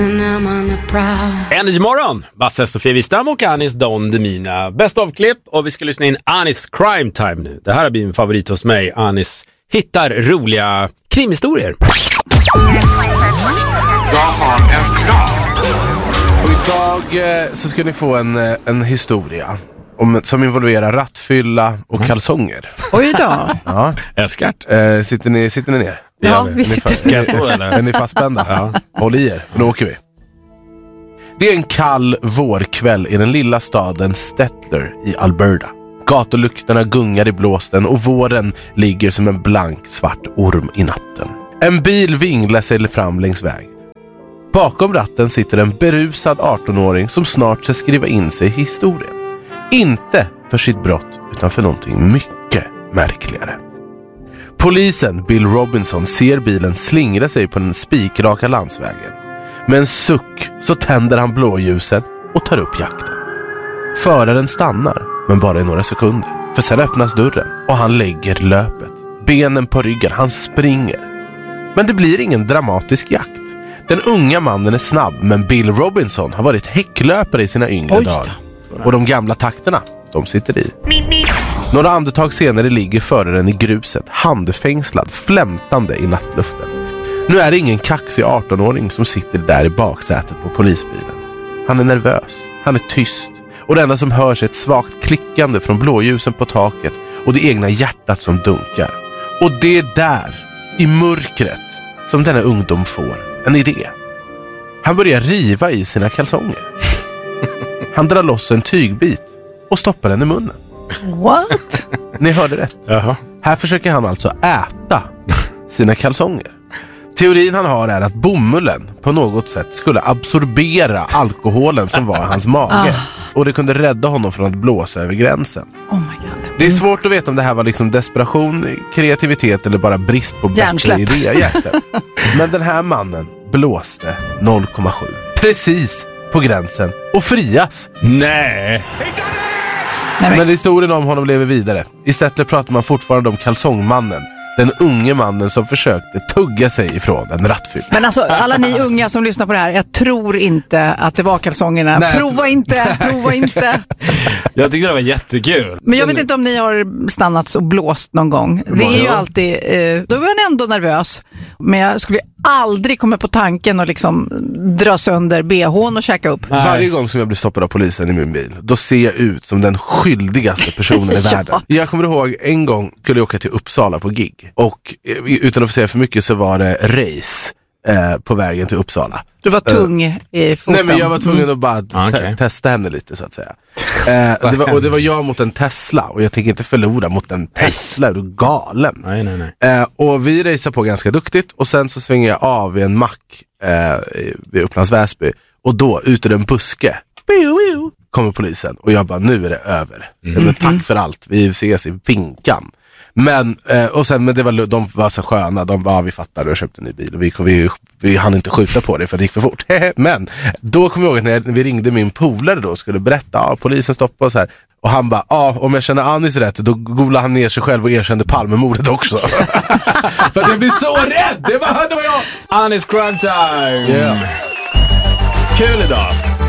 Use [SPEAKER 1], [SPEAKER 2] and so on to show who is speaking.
[SPEAKER 1] Energy morgon, Basse, Sofia Wistam och Anis Don Demina. Bäst av klipp, och vi ska lyssna in Anis Crime Time nu. Det här har blivit en favorit hos mig. Anis hittar roliga krimhistorier.
[SPEAKER 2] Jag har en plan.
[SPEAKER 3] Och idag så ska ni få en historia som involverar rattfylla och kalsonger.
[SPEAKER 4] Oj då.
[SPEAKER 3] Ja.
[SPEAKER 1] Älskar.
[SPEAKER 3] Sitter ni ner?
[SPEAKER 4] Ja, vi sitter
[SPEAKER 1] Ska jag stå eller?
[SPEAKER 3] Är ni fastspända? Ja. Håll i er, för nu åker vi. Det är en kall vårkväll i den lilla staden Stettler i Alberta. Gatulyktorna gungar i blåsten och våren ligger som en blank svart orm i natten. En bil vinglar sig fram längs väg. Bakom ratten sitter en berusad 18-åring som snart ska skriva in sig i historien. Inte för sitt brott utan för någonting mycket märkligare. Polisen Bill Robinson ser bilen slingra sig på den spikraka landsvägen. Med en suck så tänder han blåljusen och tar upp jakten. Föraren stannar, men bara i några sekunder. För sen öppnas dörren och han lägger löpet. Benen på ryggen, han springer. Men det blir ingen dramatisk jakt. Den unga mannen är snabb, men Bill Robinson har varit häcklöpare i sina yngre dagar. Och de gamla takterna, de sitter i. Några andetag senare ligger föraren i gruset, handfängslad, flämtande i nattluften. Nu är det ingen kaxig 18-åring som sitter där i baksätet på polisbilen. Han är nervös, han är tyst. Och det enda som hörs är ett svagt klickande från blåljusen på taket och det egna hjärtat som dunkar. Och det är där, i mörkret, som denna ungdom får en idé. Han börjar riva i sina kalsonger. Han drar loss en tygbit och stoppar den i munnen.
[SPEAKER 4] What?
[SPEAKER 3] Ni hörde rätt.
[SPEAKER 1] Jaha.
[SPEAKER 3] Här försöker han alltså äta sina kalsonger. Teorin han har är att bomullen på något sätt skulle absorbera alkoholen som var i hans mage. Och det kunde rädda honom från att blåsa över gränsen.
[SPEAKER 4] Oh my god.
[SPEAKER 3] Det är svårt att veta om det här var liksom desperation, kreativitet eller bara brist på bättre idéer. Men den här mannen blåste 0,7. Precis på gränsen och frias.
[SPEAKER 1] Nej.
[SPEAKER 3] Men historien om honom lever vidare. I Stettler pratar man fortfarande om kalsongmannen. Den unge mannen som försökte tugga sig ifrån en rattfyll.
[SPEAKER 4] Men alltså, alla ni unga som lyssnar på det här, jag tror inte att det var kalsongerna.
[SPEAKER 3] Nej,
[SPEAKER 4] prova inte.
[SPEAKER 1] Jag tyckte det var jättekul.
[SPEAKER 4] Men jag vet inte om ni har stannat och blåst någon gång. Det är ju alltid, då är man ändå nervös. Men jag skulle aldrig komma på tanken att liksom dra sönder BH:n och käka upp.
[SPEAKER 1] Nej.
[SPEAKER 3] Varje gång som jag blir stoppad av polisen i min bil, då ser jag ut som den skyldigaste personen i världen. Jag kommer ihåg en gång skulle jag åka till Uppsala på gig. Och utan att få säga för mycket så var det race på vägen till Uppsala.
[SPEAKER 4] Du var tung i foten.
[SPEAKER 3] Nej, men jag var tvungen att bara testa henne lite så att säga. Det var jag mot en Tesla. Och jag tänker inte förlora mot en Tesla. Är du galen?
[SPEAKER 1] Nej.
[SPEAKER 3] Och vi racear på ganska duktigt. Och sen så svänger jag av vid en mack vid Upplands Väsby. Och då ut ur en buske kommer polisen. Och jag bara, nu är det över. Men tack för allt, vi ses i vinkan. Men de var så sköna. De bara, vi fattade och köpte en ny bil. Och vi hann inte skjuta på det för det gick för fort. Men då kom jag ihåg när vi ringde min polare då och skulle berätta, polisen stoppade och så här. Och han bara, om jag känner Anis rätt, då googlade han ner sig själv och erkände Palmemordet också. För jag blir så rädd. Det var jag.
[SPEAKER 1] Anis Crime Time.
[SPEAKER 3] Yeah.
[SPEAKER 1] Kul idag.